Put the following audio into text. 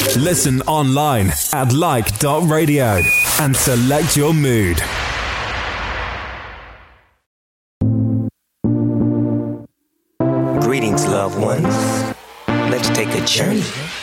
Listen online at like.radio and select your mood. Greetings, loved ones. Let's take a journey